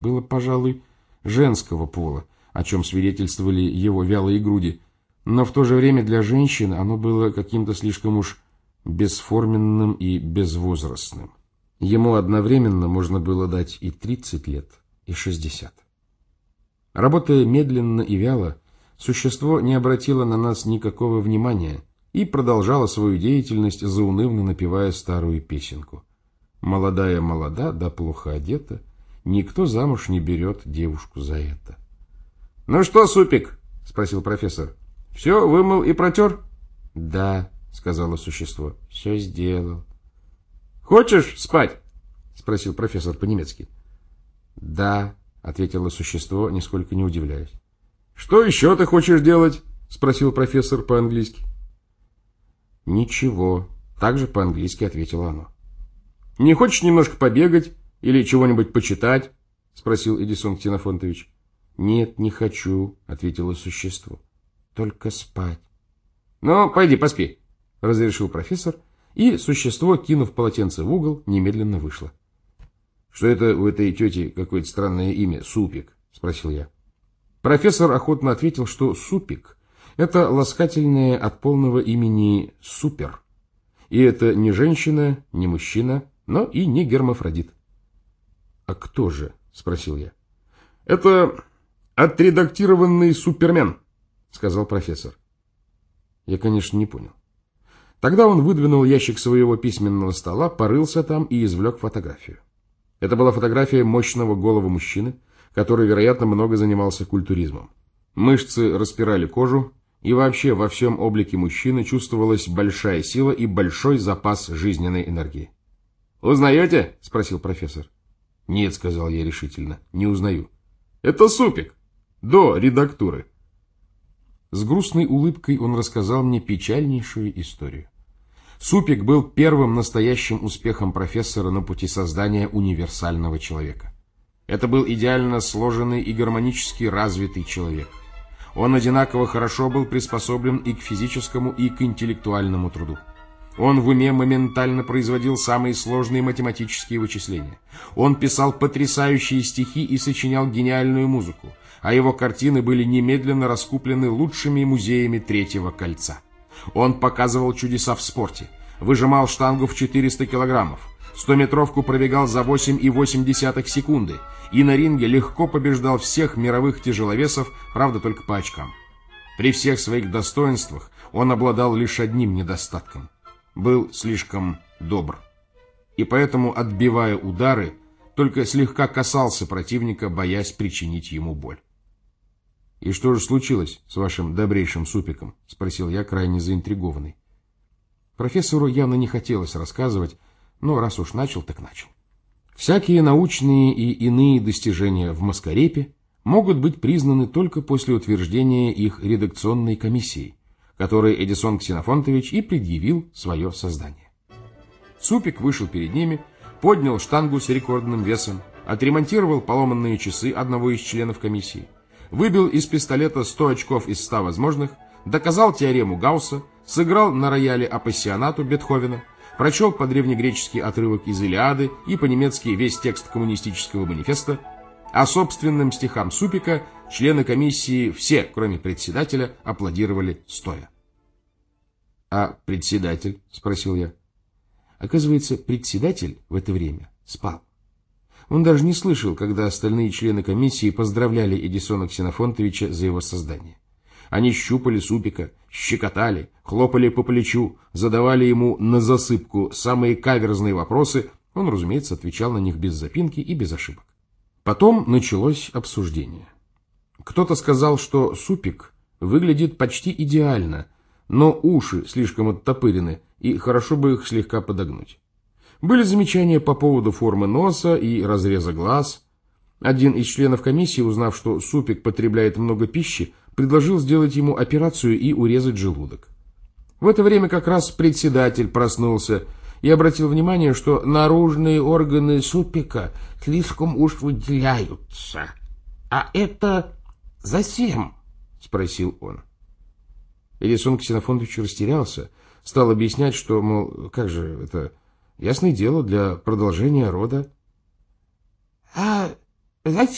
было, пожалуй, женского пола, о чем свидетельствовали его вялые груди, но в то же время для женщин оно было каким-то слишком уж бесформенным и безвозрастным. Ему одновременно можно было дать и 30 лет, и 60. Работая медленно и вяло, существо не обратило на нас никакого внимания и продолжало свою деятельность, заунывно напевая старую песенку. «Молодая молода, да плохо одета, никто замуж не берет девушку за это». «Ну что, Супик?» — спросил профессор. «Все вымыл и протер?» «Да», — сказала существо, — «все сделал». «Хочешь спать?» — спросил профессор по-немецки. «Да», — ответило существо, нисколько не удивляясь. «Что еще ты хочешь делать?» — спросил профессор по-английски. «Ничего», — также по-английски ответило оно. «Не хочешь немножко побегать или чего-нибудь почитать?» — спросил Эдисон Ксенофонтович. «Нет, не хочу», — ответило существо. «Только спать». «Ну, пойди поспи», — разрешил профессор, и существо, кинув полотенце в угол, немедленно вышло. «Что это у этой тети какое-то странное имя, Супик?» — спросил я. Профессор охотно ответил, что Супик — это ласкательное от полного имени Супер. И это не женщина, не мужчина, но и не гермафродит. «А кто же?» — спросил я. «Это отредактированный Супермен», — сказал профессор. Я, конечно, не понял. Тогда он выдвинул ящик своего письменного стола, порылся там и извлек фотографию. Это была фотография мощного голого мужчины, который, вероятно, много занимался культуризмом. Мышцы распирали кожу, и вообще во всем облике мужчины чувствовалась большая сила и большой запас жизненной энергии. «Узнаете?» — спросил профессор. «Нет», — сказал я решительно, — «не узнаю». «Это Супик, до редактуры». С грустной улыбкой он рассказал мне печальнейшую историю. Супик был первым настоящим успехом профессора на пути создания универсального человека. Это был идеально сложенный и гармонически развитый человек. Он одинаково хорошо был приспособлен и к физическому, и к интеллектуальному труду. Он в уме моментально производил самые сложные математические вычисления. Он писал потрясающие стихи и сочинял гениальную музыку, а его картины были немедленно раскуплены лучшими музеями Третьего кольца. Он показывал чудеса в спорте, выжимал штангу в 400 килограммов, 100-метровку пробегал за 8,8 секунды и на ринге легко побеждал всех мировых тяжеловесов, правда только по очкам. При всех своих достоинствах он обладал лишь одним недостатком – был слишком добр. И поэтому, отбивая удары, только слегка касался противника, боясь причинить ему боль. «И что же случилось с вашим добрейшим Супиком?» — спросил я, крайне заинтригованный. Профессору явно не хотелось рассказывать, но раз уж начал, так начал. Всякие научные и иные достижения в Маскарепе могут быть признаны только после утверждения их редакционной комиссией, которой Эдисон Ксенофонтович и предъявил свое создание. Супик вышел перед ними, поднял штангу с рекордным весом, отремонтировал поломанные часы одного из членов комиссии, выбил из пистолета 100 очков из 100 возможных, доказал теорему Гаусса, сыграл на рояле апассионату Бетховена, прочел по-древнегречески отрывок из Илиады и по-немецки весь текст коммунистического манифеста, а собственным стихам Супика члены комиссии, все, кроме председателя, аплодировали стоя. «А председатель?» — спросил я. Оказывается, председатель в это время спал. Он даже не слышал, когда остальные члены комиссии поздравляли Эдисона Ксенофонтовича за его создание. Они щупали Супика, щекотали, хлопали по плечу, задавали ему на засыпку самые каверзные вопросы, он, разумеется, отвечал на них без запинки и без ошибок. Потом началось обсуждение. Кто-то сказал, что Супик выглядит почти идеально, но уши слишком оттопырены, и хорошо бы их слегка подогнуть. Были замечания по поводу формы носа и разреза глаз. Один из членов комиссии, узнав, что Супик потребляет много пищи, предложил сделать ему операцию и урезать желудок. В это время как раз председатель проснулся и обратил внимание, что наружные органы Супика слишком уж выделяются. «А это зачем?» — спросил он. Эдисон Ксенофонтович растерялся, стал объяснять, что, мол, как же это, ясное дело, для продолжения рода. «А зачем?»